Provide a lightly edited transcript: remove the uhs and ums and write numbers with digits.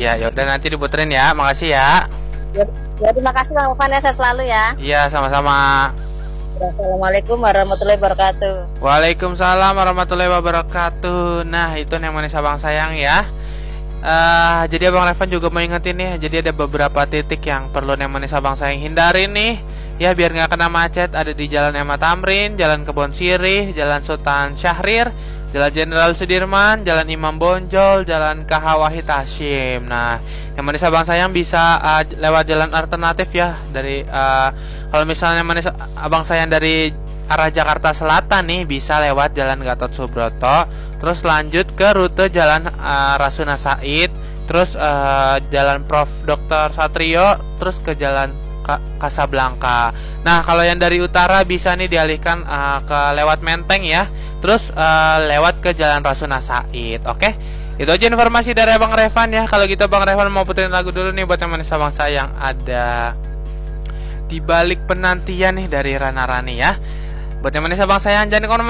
Iya, yaudah nanti diputerin ya. Makasih ya. Ya, terima kasih Bang Evan ya, sehat selalu ya. Iya, sama-sama. Assalamualaikum warahmatullahi wabarakatuh. Waalaikumsalam warahmatullahi wabarakatuh. Nah, itu yang manis abang sayang ya. Jadi abang Revan juga mau ingetin nih. Jadi ada beberapa titik yang perlu yang manis abang sayang hindari nih. Ya biar nggak kena macet. Ada di Jalan Ahmad Tamrin, Jalan Kebon Sirih, Jalan Sultan Syahrir, Jalan Jenderal Sudirman, Jalan Imam Bonjol, Jalan KH Wahid Hasyim. Nah, yang manis abang sayang bisa lewat jalan alternatif ya. Dari kalau misalnya manis abang sayang dari arah Jakarta Selatan nih, bisa lewat Jalan Gatot Subroto, terus lanjut ke rute Jalan Rasuna Said, terus Jalan Prof. Dr. Satrio, terus ke Jalan Kasablanka. Nah, kalau yang dari utara bisa nih dialihkan ke lewat Menteng ya, terus lewat ke Jalan Rasuna Said. Oke, itu aja informasi dari Abang Revan ya. Kalau gitu Bang Revan mau puterin lagu dulu nih buat yang manis abang sayang. Ada Di Balik Penantian nih dari Rana Rani ya. Buat yang manis abang sayang jangan